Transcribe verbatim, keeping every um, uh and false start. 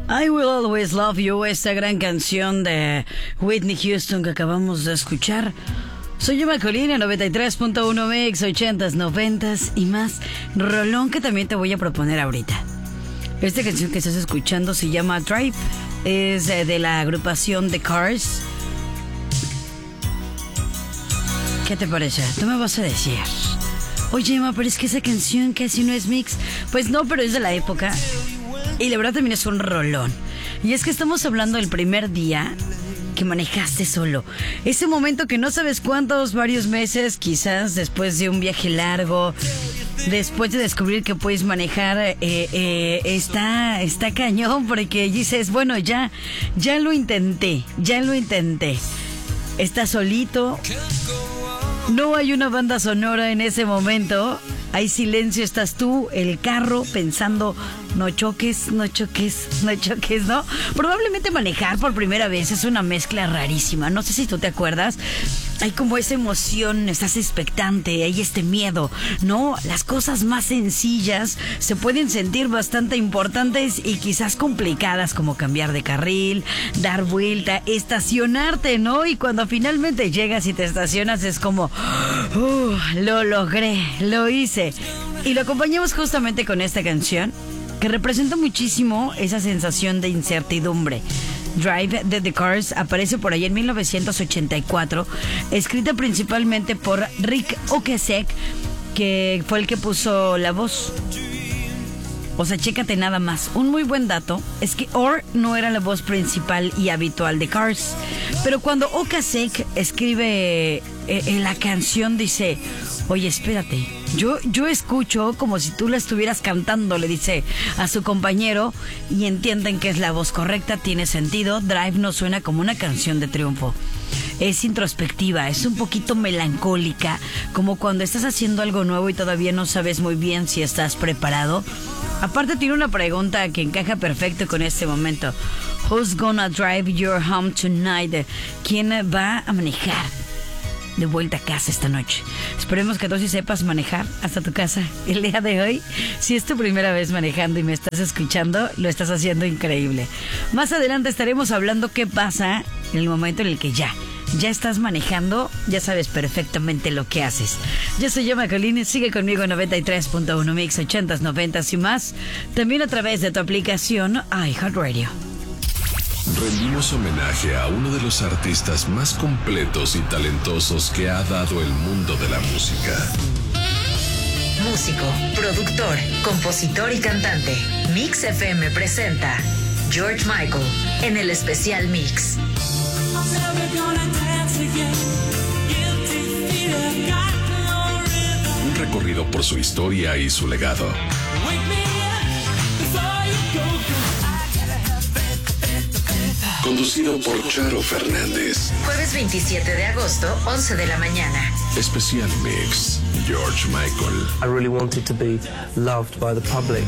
I Will Always Love You, esta gran canción de Whitney Houston que acabamos de escuchar. Soy yo, Macolina, noventa y tres punto uno Mix, ochentas, noventas y más. Rolón que también te voy a proponer ahorita. Esta canción que estás escuchando se llama Drive. Es de la agrupación The Cars. ¿Qué te parece? Tú me vas a decir. Oye, Emma, pero es que esa canción casi no es mix. Pues no, pero es de la época. Y la verdad también es un rolón. Y es que estamos hablando del primer día que manejaste solo. Ese momento que no sabes cuántos, varios meses, quizás después de un viaje largo, después de descubrir que puedes manejar, eh, eh, está, está cañón, porque dices, bueno, ya, ya lo intenté, ya lo intenté. Estás solito, no hay una banda sonora en ese momento, hay silencio, estás tú, el carro, pensando, no choques, no choques, no choques, ¿no? Probablemente manejar por primera vez es una mezcla rarísima, no sé si tú te acuerdas. Hay como esa emoción, estás expectante, hay este miedo, ¿no? Las cosas más sencillas se pueden sentir bastante importantes y quizás complicadas, como cambiar de carril, dar vuelta, estacionarte, ¿no? Y cuando finalmente llegas y te estacionas es como, uh, lo logré, lo hice. Y lo acompañamos justamente con esta canción, que representa muchísimo esa sensación de incertidumbre. Drive de The Cars aparece por ahí en mil novecientos ochenta y cuatro, escrita principalmente por Rick Ocasek, que fue el que puso la voz. O sea, chécate nada más. Un muy buen dato es que Orr no era la voz principal y habitual de Cars, pero cuando Ocasek escribe eh, en la canción dice, oye, espérate, yo, yo escucho como si tú la estuvieras cantando, le dice a su compañero, y entienden que es la voz correcta, tiene sentido. Drive no suena como una canción de triunfo. Es introspectiva, es un poquito melancólica, como cuando estás haciendo algo nuevo y todavía no sabes muy bien si estás preparado. Aparte tiene una pregunta que encaja perfecto con este momento. Who's gonna drive your home tonight? ¿Quién va a manejar de vuelta a casa esta noche? Esperemos que tú sí sepas manejar hasta tu casa el día de hoy. Si es tu primera vez manejando y me estás escuchando, lo estás haciendo increíble. Más adelante estaremos hablando qué pasa en el momento en el que ya Ya estás manejando, ya sabes perfectamente lo que haces. Yo soy Emma Colini, sigue conmigo en noventa y tres punto uno Mix, ochentas, noventas y más. También a través de tu aplicación iHeartRadio. Rendimos homenaje a uno de los artistas más completos y talentosos que ha dado el mundo de la música. Músico, productor, compositor y cantante. Mix F M presenta George Michael en el especial Mix. Un recorrido por su historia y su legado. Conducido por Charo Fernández. Jueves veintisiete de agosto, once de la mañana. Especial Mix, George Michael. I really wanted to be loved by the public.